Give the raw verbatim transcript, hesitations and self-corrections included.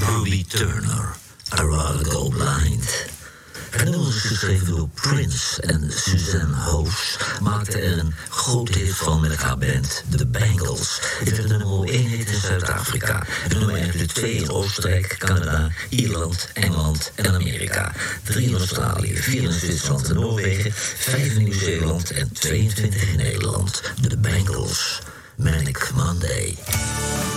Ruby Turner, I'd Rather Go Blind. Het nummer is geschreven door Prince en Suzanne Hoos maakte er een grote hit van met haar band The Bangles. Dit werd nummer één hit in Zuid-Afrika. Het nummer eindigde twee in Oostenrijk, Canada, Ierland, Engeland en Amerika. Drie in Australië, vier in Zwitserland en Noorwegen, vijf in Nieuw-Zeeland en tweeëntwintig in Nederland. The Bangles, Manic Monday.